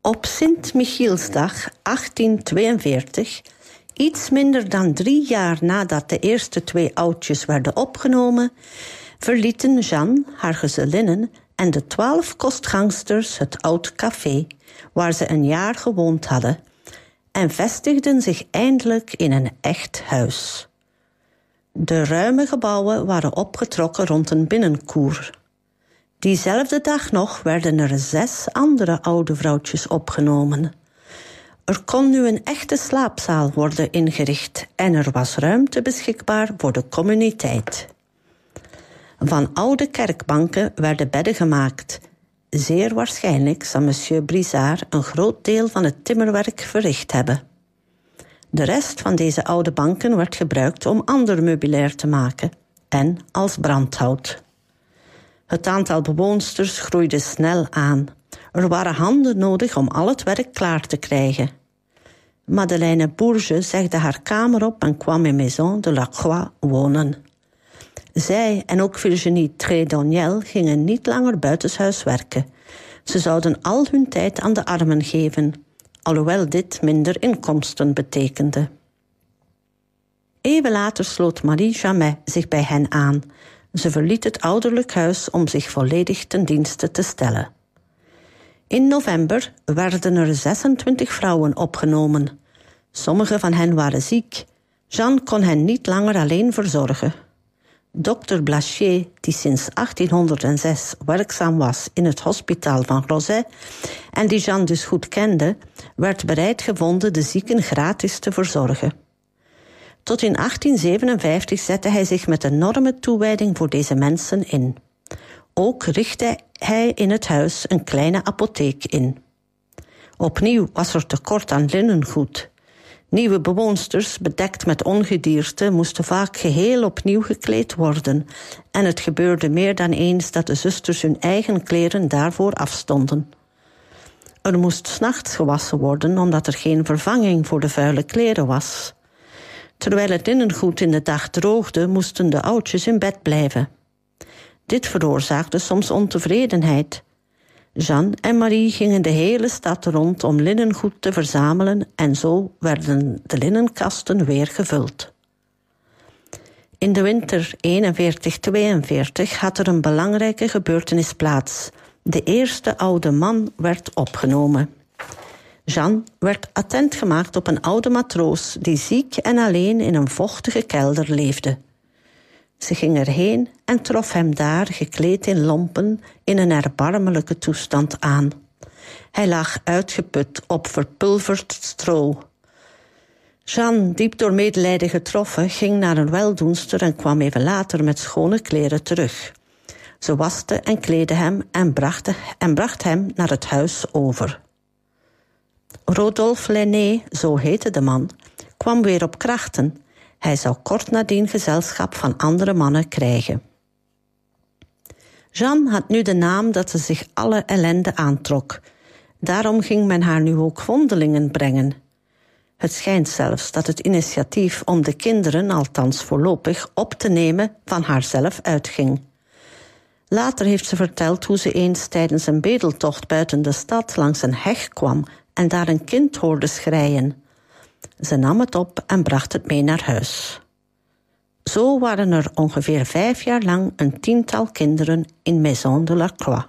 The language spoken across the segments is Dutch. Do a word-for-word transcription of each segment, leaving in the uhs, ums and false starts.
Op Sint-Michielsdag achttien tweeënveertig, iets minder dan drie jaar nadat de eerste twee oudjes werden opgenomen, verlieten Jeanne, haar gezellinnen en de twaalf kostgangsters het oud café waar ze een jaar gewoond hadden en vestigden zich eindelijk in een echt huis. De ruime gebouwen waren opgetrokken rond een binnenkoer. Diezelfde dag nog werden er zes andere oude vrouwtjes opgenomen. Er kon nu een echte slaapzaal worden ingericht en er was ruimte beschikbaar voor de communiteit. Van oude kerkbanken werden bedden gemaakt. Zeer waarschijnlijk zal monsieur Brizard een groot deel van het timmerwerk verricht hebben. De rest van deze oude banken werd gebruikt om ander meubilair te maken en als brandhout. Het aantal bewoonsters groeide snel aan. Er waren handen nodig om al het werk klaar te krijgen. Madeleine Bourges zegde haar kamer op en kwam in Maison de la Croix wonen. Zij en ook Virginie Trédoniel gingen niet langer buitenshuis werken. Ze zouden al hun tijd aan de armen geven, alhoewel dit minder inkomsten betekende. Even later sloot Marie Jamet zich bij hen aan. Ze verliet het ouderlijk huis om zich volledig ten dienste te stellen. In november werden er zesentwintig vrouwen opgenomen. Sommige van hen waren ziek. Jeanne kon hen niet langer alleen verzorgen. Dokter Blachier, die sinds achttienhonderdzes werkzaam was in het hospitaal van Crozet en die Jeanne dus goed kende, werd bereid gevonden de zieken gratis te verzorgen. Tot in achttien zevenenvijftig zette hij zich met enorme toewijding voor deze mensen in. Ook richtte hij in het huis een kleine apotheek in. Opnieuw was er tekort aan linnengoed. Nieuwe bewoonsters, bedekt met ongedierte, moesten vaak geheel opnieuw gekleed worden. En het gebeurde meer dan eens dat de zusters hun eigen kleren daarvoor afstonden. Er moest 's nachts gewassen worden, omdat er geen vervanging voor de vuile kleren was. Terwijl het linnengoed in de dag droogde, moesten de oudjes in bed blijven. Dit veroorzaakte soms ontevredenheid. Jeanne en Marie gingen de hele stad rond om linnengoed te verzamelen en zo werden de linnenkasten weer gevuld. In de winter eenenveertig tweeënveertig had er een belangrijke gebeurtenis plaats. De eerste oude man werd opgenomen. Jeanne werd attent gemaakt op een oude matroos die ziek en alleen in een vochtige kelder leefde. Ze ging erheen en trof hem daar, gekleed in lompen, in een erbarmelijke toestand aan. Hij lag uitgeput op verpulverd stro. Jeanne, diep door medelijden getroffen, ging naar een weldoenster en kwam even later met schone kleren terug. Ze waste en kleedde hem en bracht, en bracht hem naar het huis over. Rodolphe Lenné, zo heette de man, kwam weer op krachten. Hij zou kort nadien gezelschap van andere mannen krijgen. Jeanne had nu de naam dat ze zich alle ellende aantrok. Daarom ging men haar nu ook vondelingen brengen. Het schijnt zelfs dat het initiatief om de kinderen, althans voorlopig, op te nemen van haarzelf uitging. Later heeft ze verteld hoe ze eens tijdens een bedeltocht buiten de stad langs een heg kwam en daar een kind hoorde schreien. Ze nam het op en bracht het mee naar huis. Zo waren er ongeveer vijf jaar lang een tiental kinderen in Maison de la Croix.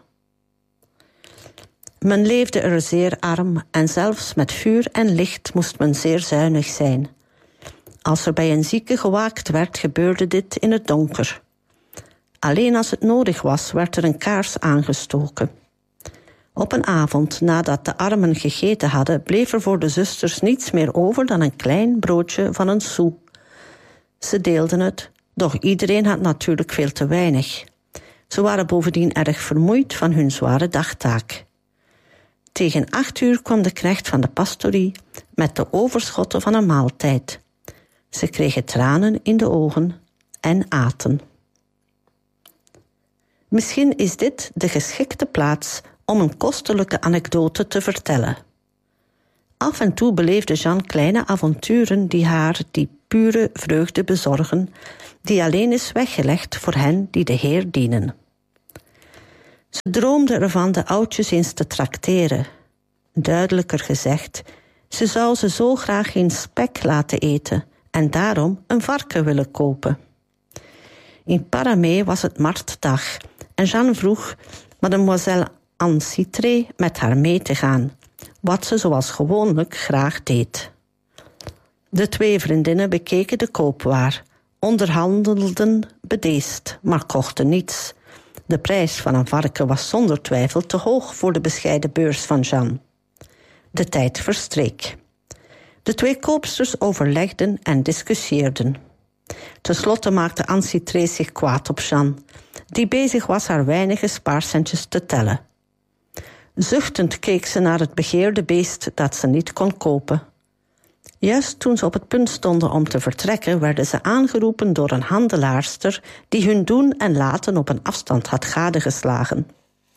Men leefde er zeer arm en zelfs met vuur en licht moest men zeer zuinig zijn. Als er bij een zieke gewaakt werd, gebeurde dit in het donker. Alleen als het nodig was, werd er een kaars aangestoken. Op een avond, nadat de armen gegeten hadden, bleef er voor de zusters niets meer over dan een klein broodje van een sou. Ze deelden het, doch iedereen had natuurlijk veel te weinig. Ze waren bovendien erg vermoeid van hun zware dagtaak. Tegen acht uur kwam de knecht van de pastorie met de overschotten van een maaltijd. Ze kregen tranen in de ogen en aten. Misschien is dit de geschikte plaats om een kostelijke anekdote te vertellen. Af en toe beleefde Jeanne kleine avonturen die haar die pure vreugde bezorgen, die alleen is weggelegd voor hen die de Heer dienen. Ze droomde ervan de oudjes eens te trakteren. Duidelijker gezegd, ze zou ze zo graag geen spek laten eten en daarom een varken willen kopen. In Paramé was het marktdag en Jeanne vroeg mademoiselle Anne Citré met haar mee te gaan, wat ze zoals gewoonlijk graag deed. De twee vriendinnen bekeken de koopwaar, onderhandelden bedeesd, maar kochten niets. De prijs van een varken was zonder twijfel te hoog voor de bescheiden beurs van Jeanne. De tijd verstreek. De twee koopsters overlegden en discussieerden. Ten slotte maakte Anne Citré zich kwaad op Jeanne, die bezig was haar weinige spaarcentjes te tellen. Zuchtend keek ze naar het begeerde beest dat ze niet kon kopen. Juist toen ze op het punt stonden om te vertrekken, werden ze aangeroepen door een handelaarster die hun doen en laten op een afstand had gadegeslagen.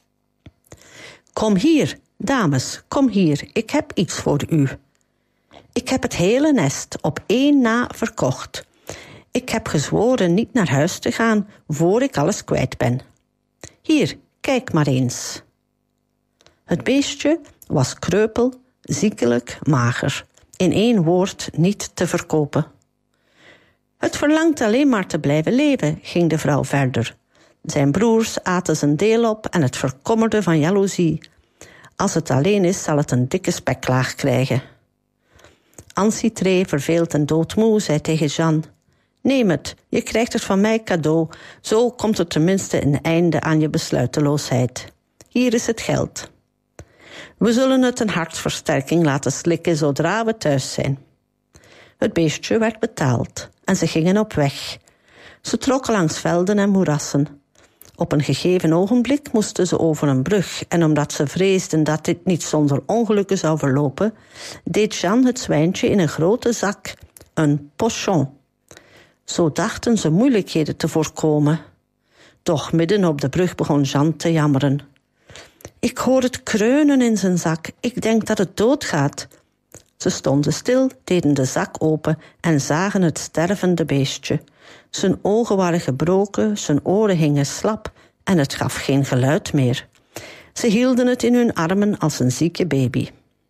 Kom hier, dames, kom hier, ik heb iets voor u. Ik heb het hele nest op één na verkocht. Ik heb gezworen niet naar huis te gaan voor ik alles kwijt ben. Hier, kijk maar eens. Het beestje was kreupel, ziekelijk, mager. In één woord niet te verkopen. Het verlangt alleen maar te blijven leven, ging de vrouw verder. Zijn broers aten zijn deel op en het verkommerde van jaloezie. Als het alleen is, zal het een dikke speklaag krijgen. Anne Citré, verveeld en doodmoe, zei tegen Jeanne: neem het, je krijgt het van mij cadeau. Zo komt er tenminste een einde aan je besluiteloosheid. Hier is het geld. We zullen het een hartversterking laten slikken zodra we thuis zijn. Het beestje werd betaald en ze gingen op weg. Ze trokken langs velden en moerassen. Op een gegeven ogenblik moesten ze over een brug en omdat ze vreesden dat dit niet zonder ongelukken zou verlopen, deed Jeanne het zwijntje in een grote zak, een pochon. Zo dachten ze moeilijkheden te voorkomen. Doch midden op de brug begon Jeanne te jammeren. Ik hoor het kreunen in zijn zak. Ik denk dat het doodgaat. Ze stonden stil, deden de zak open en zagen het stervende beestje. Zijn ogen waren gebroken, zijn oren hingen slap en het gaf geen geluid meer. Ze hielden het in hun armen als een zieke baby.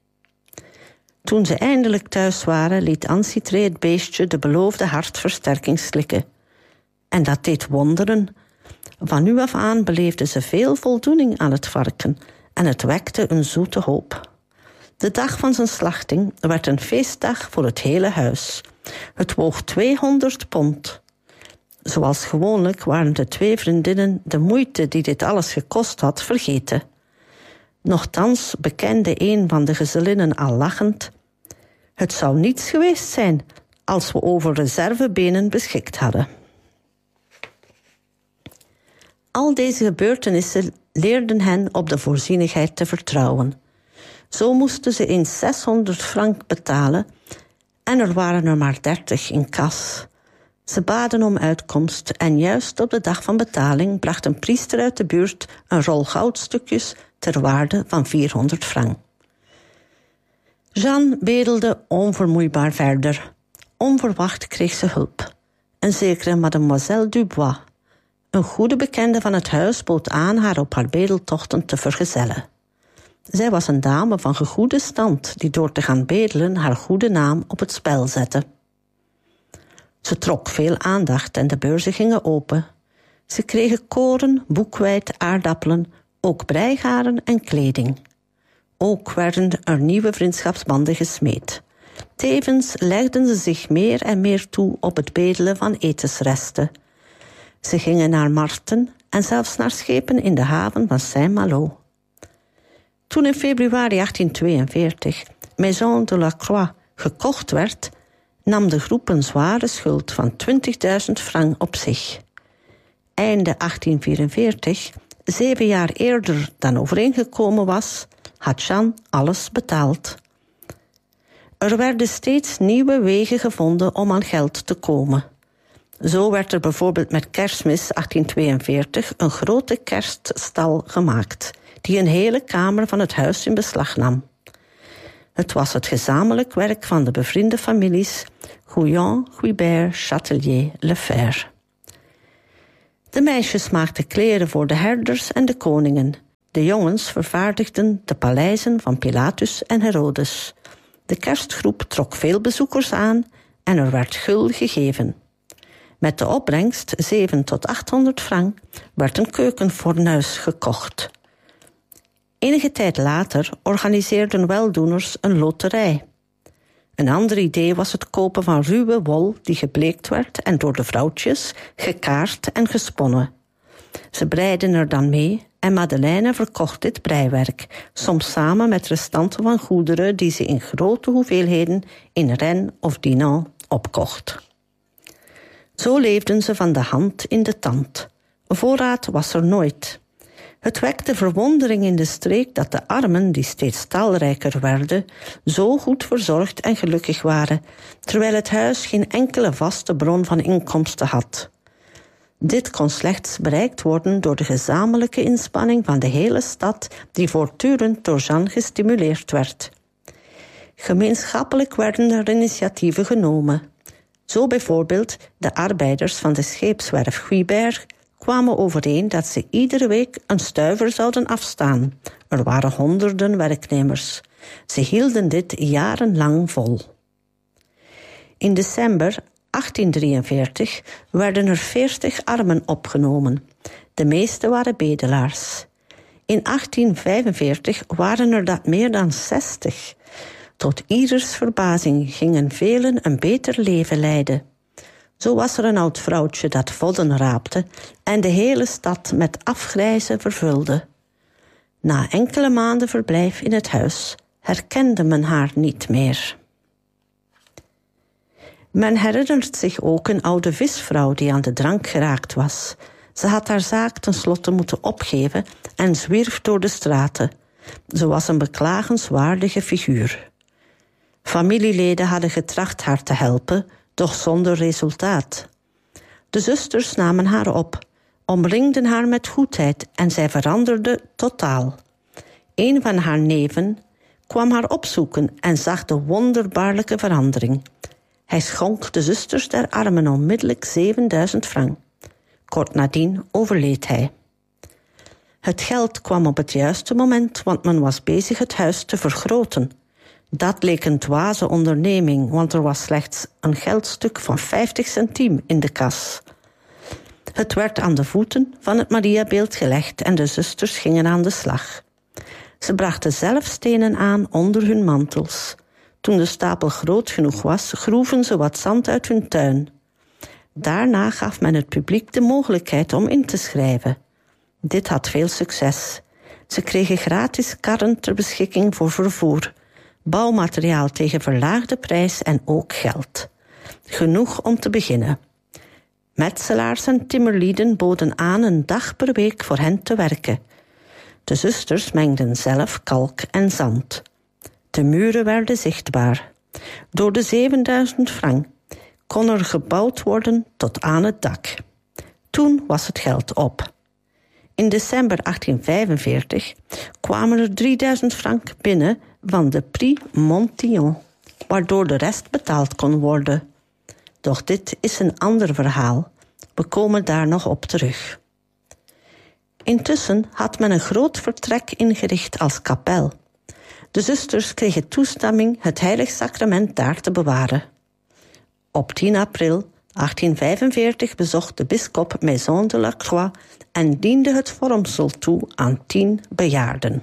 Toen ze eindelijk thuis waren, liet Anne Citré het beestje de beloofde hartversterking slikken. En dat deed wonderen. Van nu af aan beleefde ze veel voldoening aan het varken en het wekte een zoete hoop. De dag van zijn slachting werd een feestdag voor het hele huis. Het woog tweehonderd pond. Zoals gewoonlijk waren de twee vriendinnen de moeite die dit alles gekost had vergeten. Nochtans bekende een van de gezellinnen al lachend: het zou niets geweest zijn als we over reservebenen beschikt hadden. Al deze gebeurtenissen leerden hen op de voorzienigheid te vertrouwen. Zo moesten ze eens zeshonderd frank betalen en er waren er maar dertig in kas. Ze baden om uitkomst en juist op de dag van betaling bracht een priester uit de buurt een rol goudstukjes ter waarde van vierhonderd frank. Jeanne bedelde onvermoeibaar verder. Onverwacht kreeg ze hulp. Een zekere mademoiselle Dubois, een goede bekende van het huis, bood aan haar op haar bedeltochten te vergezellen. Zij was een dame van gegoede stand die door te gaan bedelen haar goede naam op het spel zette. Ze trok veel aandacht en de beurzen gingen open. Ze kregen koren, boekweit, aardappelen, ook breigaren en kleding. Ook werden er nieuwe vriendschapsbanden gesmeed. Tevens legden ze zich meer en meer toe op het bedelen van etensresten. Ze gingen naar markten en zelfs naar schepen in de haven van Saint-Malo. Toen in februari achttien tweeënveertig Maison de la Croix gekocht werd, nam de groep een zware schuld van twintigduizend frank op zich. Einde achttien vierenveertig, zeven jaar eerder dan overeengekomen was, had Jeanne alles betaald. Er werden steeds nieuwe wegen gevonden om aan geld te komen. Zo werd er bijvoorbeeld met Kerstmis achttien tweeënveertig een grote kerststal gemaakt, die een hele kamer van het huis in beslag nam. Het was het gezamenlijk werk van de bevriende families Gouillon, Guibert, Chatelier, Lefebvre. De meisjes maakten kleren voor de herders en de koningen. De jongens vervaardigden de paleizen van Pilatus en Herodes. De kerstgroep trok veel bezoekers aan en er werd gul gegeven. Met de opbrengst, zeven tot achthonderd frank, werd een keukenfornuis gekocht. Enige tijd later organiseerden weldoeners een loterij. Een ander idee was het kopen van ruwe wol die gebleekt werd en door de vrouwtjes gekaard en gesponnen. Ze breiden er dan mee en Madeleine verkocht dit breiwerk, soms samen met restanten van goederen die ze in grote hoeveelheden in Rennes of Dinan opkocht. Zo leefden ze van de hand in de tand. Voorraad was er nooit. Het wekte verwondering in de streek dat de armen, die steeds talrijker werden, zo goed verzorgd en gelukkig waren, terwijl het huis geen enkele vaste bron van inkomsten had. Dit kon slechts bereikt worden door de gezamenlijke inspanning van de hele stad, die voortdurend door Jeanne gestimuleerd werd. Gemeenschappelijk werden er initiatieven genomen. Zo bijvoorbeeld de arbeiders van de scheepswerf Guibert kwamen overeen dat ze iedere week een stuiver zouden afstaan. Er waren honderden werknemers. Ze hielden dit jarenlang vol. In december achttien drieënveertig werden er veertig armen opgenomen. De meeste waren bedelaars. In achttien vijfenveertig waren er dat meer dan zestig. Tot ieders verbazing gingen velen een beter leven leiden. Zo was er een oud vrouwtje dat vodden raapte en de hele stad met afgrijzen vervulde. Na enkele maanden verblijf in het huis herkende men haar niet meer. Men herinnert zich ook een oude visvrouw die aan de drank geraakt was. Ze had haar zaak tenslotte moeten opgeven en zwierf door de straten. Ze was een beklagenswaardige figuur. Familieleden hadden getracht haar te helpen, doch zonder resultaat. De zusters namen haar op, omringden haar met goedheid en zij veranderde totaal. Een van haar neven kwam haar opzoeken en zag de wonderbaarlijke verandering. Hij schonk de zusters der armen onmiddellijk zevenduizend frank. Kort nadien overleed hij. Het geld kwam op het juiste moment, want men was bezig het huis te vergroten. Dat leek een dwaze onderneming, want er was slechts een geldstuk van vijftig centiem in de kas. Het werd aan de voeten van het Mariabeeld gelegd en de zusters gingen aan de slag. Ze brachten zelf stenen aan onder hun mantels. Toen de stapel groot genoeg was, groeven ze wat zand uit hun tuin. Daarna gaf men het publiek de mogelijkheid om in te schrijven. Dit had veel succes. Ze kregen gratis karren ter beschikking voor vervoer, bouwmateriaal tegen verlaagde prijs en ook geld. Genoeg om te beginnen. Metselaars en timmerlieden boden aan een dag per week voor hen te werken. De zusters mengden zelf kalk en zand. De muren werden zichtbaar. Door de zevenduizend frank kon er gebouwd worden tot aan het dak. Toen was het geld op. In december achttien vijfenveertig kwamen er drieduizend frank binnen van de Prix Montillon, waardoor de rest betaald kon worden. Doch dit is een ander verhaal. We komen daar nog op terug. Intussen had men een groot vertrek ingericht als kapel. De zusters kregen toestemming het heilig sacrament daar te bewaren. Op tien april achttien vijfenveertig bezocht de bisschop Maison de la Croix en diende het vormsel toe aan tien bejaarden.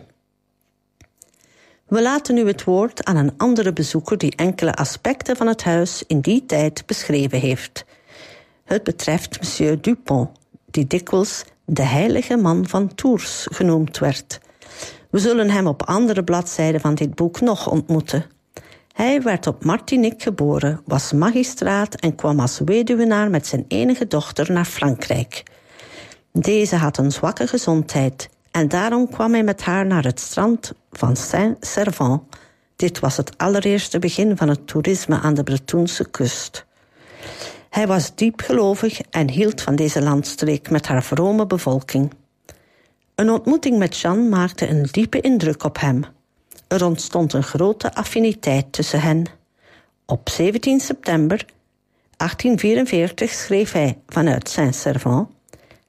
We laten u het woord aan een andere bezoeker die enkele aspecten van het huis in die tijd beschreven heeft. Het betreft monsieur Dupont, die dikwijls de heilige man van Tours genoemd werd. We zullen hem op andere bladzijden van dit boek nog ontmoeten. Hij werd op Martinique geboren, was magistraat en kwam als weduwenaar met zijn enige dochter naar Frankrijk. Deze had een zwakke gezondheid en daarom kwam hij met haar naar het strand van Saint-Servant. Dit was het allereerste begin van het toerisme aan de Bretoonse kust. Hij was diepgelovig en hield van deze landstreek met haar vrome bevolking. Een ontmoeting met Jeanne maakte een diepe indruk op hem. Er ontstond een grote affiniteit tussen hen. Op zeventien september achttien vierenveertig schreef hij vanuit Saint-Servant: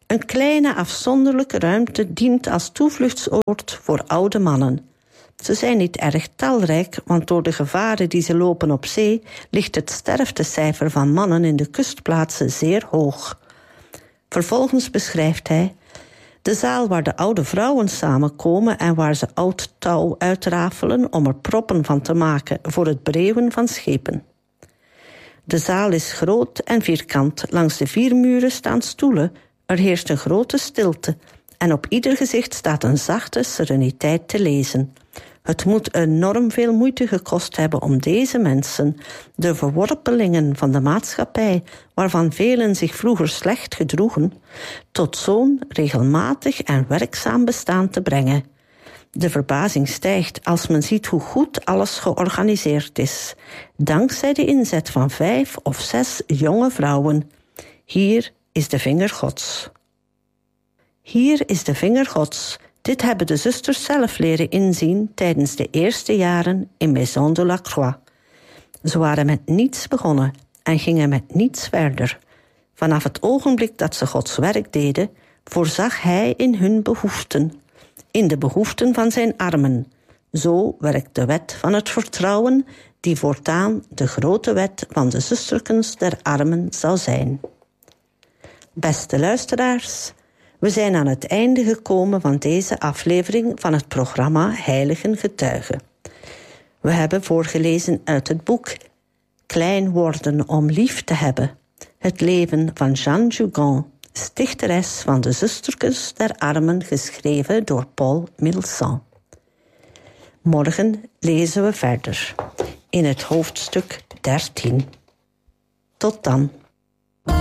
Een kleine afzonderlijke ruimte dient als toevluchtsoord voor oude mannen. Ze zijn niet erg talrijk, want door de gevaren die ze lopen op zee ligt het sterftecijfer van mannen in de kustplaatsen zeer hoog. Vervolgens beschrijft hij de zaal waar de oude vrouwen samenkomen en waar ze oud touw uitrafelen om er proppen van te maken voor het breeuwen van schepen. De zaal is groot en vierkant. Langs de vier muren staan stoelen. Er heerst een grote stilte en op ieder gezicht staat een zachte sereniteit te lezen. Het moet enorm veel moeite gekost hebben om deze mensen, de verworpelingen van de maatschappij, waarvan velen zich vroeger slecht gedroegen, tot zo'n regelmatig en werkzaam bestaan te brengen. De verbazing stijgt als men ziet hoe goed alles georganiseerd is, dankzij de inzet van vijf of zes jonge vrouwen. Hier is de vinger Gods. Hier is de vinger Gods. Dit hebben de zusters zelf leren inzien tijdens de eerste jaren in Maison de la Croix. Ze waren met niets begonnen en gingen met niets verder. Vanaf het ogenblik dat ze Gods werk deden, voorzag Hij in hun behoeften, in de behoeften van zijn armen. Zo werkt de wet van het vertrouwen, die voortaan de grote wet van de zusterkens der armen zal zijn. Beste luisteraars, we zijn aan het einde gekomen van deze aflevering van het programma Heiligen Getuigen. We hebben voorgelezen uit het boek Klein worden om lief te hebben. Het leven van Jeanne Jugan, stichteres van de Zusterkens der Armen, geschreven door Paul Milsan. Morgen lezen we verder in het hoofdstuk dertien. Tot dan.